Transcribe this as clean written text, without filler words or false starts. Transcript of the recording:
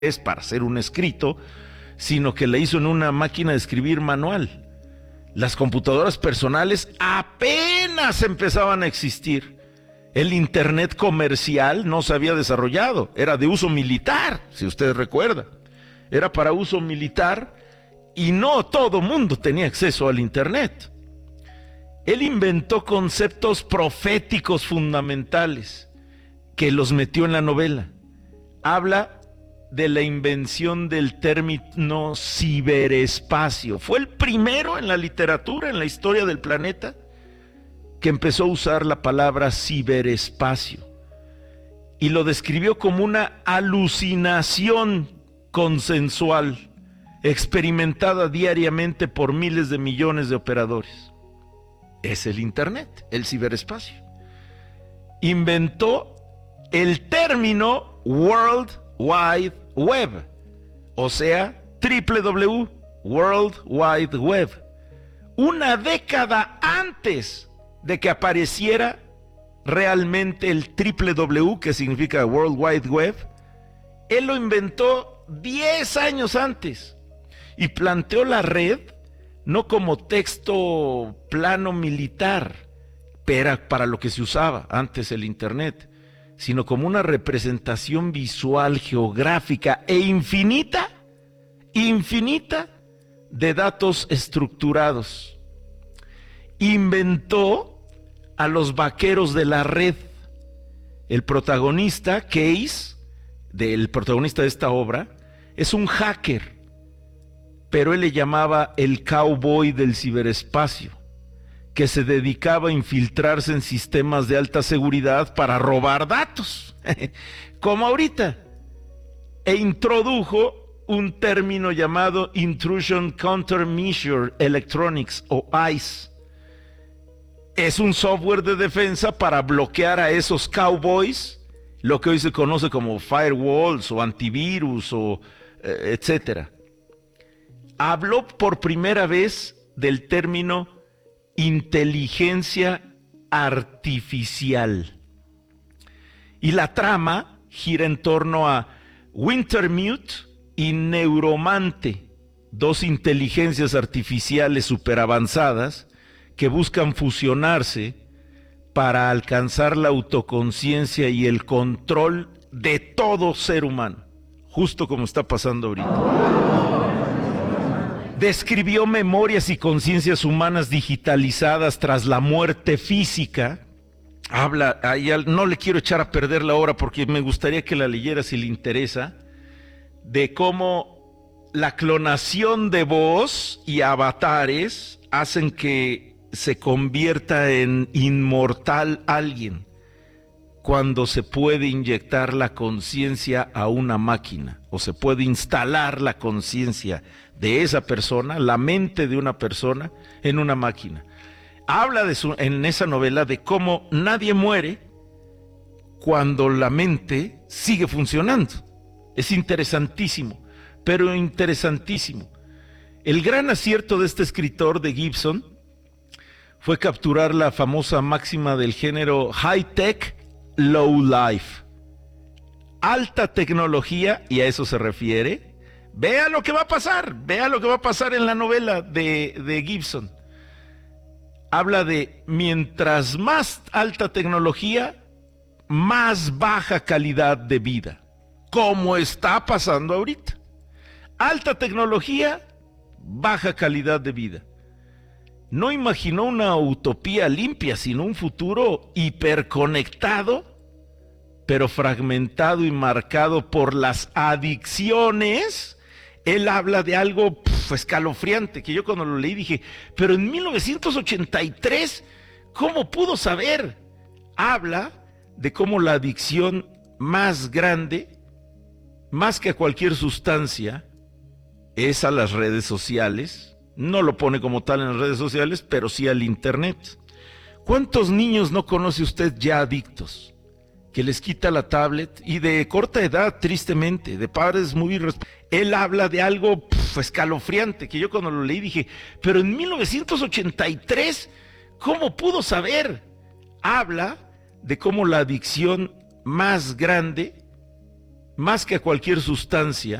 es para hacer un escrito, sino que la hizo en una máquina de escribir manual. Las computadoras personales apenas empezaban a existir. El internet comercial no se había desarrollado, era de uso militar, si ustedes recuerdan. Era para uso militar y no todo mundo tenía acceso al internet. Él inventó conceptos proféticos fundamentales que los metió en la novela. Habla de la invención del término ciberespacio. Fue el primero en la literatura, en la historia del planeta, que empezó a usar la palabra ciberespacio. Y lo describió como una alucinación consensual, experimentada diariamente por miles de millones de operadores. Es el Internet, el ciberespacio. Inventó el término World Wide Web, o sea, WWW, World Wide Web. Una década antes de que apareciera realmente el WWW, que significa World Wide Web, él lo inventó 10 años antes y planteó la red no como texto plano militar, pero para lo que se usaba antes el Internet, sino como una representación visual, geográfica e infinita de datos estructurados. Inventó a los vaqueros de la red. El protagonista, Case, el protagonista de esta obra, es un hacker, pero él le llamaba el cowboy del ciberespacio, que se dedicaba a infiltrarse en sistemas de alta seguridad para robar datos, como ahorita, e introdujo un término llamado Intrusion Countermeasure Electronics, o ICE. Es un software de defensa para bloquear a esos cowboys, lo que hoy se conoce como firewalls o antivirus o etcétera. Habló por primera vez del término inteligencia artificial. Y la trama gira en torno a Wintermute y Neuromante, dos inteligencias artificiales superavanzadas que buscan fusionarse para alcanzar la autoconciencia y el control de todo ser humano, justo como está pasando ahorita. Describió memorias y conciencias humanas digitalizadas tras la muerte física. No le quiero echar a perder la obra porque me gustaría que la leyera si le interesa, de cómo la clonación de voz y avatares hacen que se convierta en inmortal alguien cuando se puede inyectar la conciencia a una máquina, o se puede instalar la conciencia de esa persona, la mente de una persona, en una máquina. Habla en esa novela de cómo nadie muere cuando la mente sigue funcionando. Es interesantísimo, pero interesantísimo. El gran acierto de este escritor de Gibson fue capturar la famosa máxima del género high-tech, low-life. Alta tecnología, y a eso se refiere. Vea lo que va a pasar en la novela de Gibson. Habla de mientras más alta tecnología, más baja calidad de vida, como está pasando ahorita. Alta tecnología, baja calidad de vida. No imaginó una utopía limpia, sino un futuro hiperconectado, pero fragmentado y marcado por las adicciones. Él habla de algo escalofriante, que yo cuando lo leí dije, pero en 1983, ¿cómo pudo saber? Habla de cómo la adicción más grande, más que a cualquier sustancia, es a las redes sociales. No lo pone como tal en las redes sociales, pero sí al internet. ¿Cuántos niños no conoce usted ya adictos? Que les quita la tablet, y de corta edad, tristemente, de padres muy irresponsables. Él habla de algo escalofriante, que yo cuando lo leí dije, pero en 1983, ¿cómo pudo saber? Habla de cómo la adicción más grande, más que a cualquier sustancia,